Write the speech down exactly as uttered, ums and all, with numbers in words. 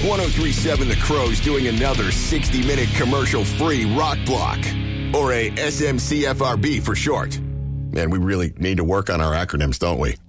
one oh three point seven The Crow's doing another sixty-minute commercial-free rock block, or a S M C F R B for short. Man, we really need to work on our acronyms, don't we?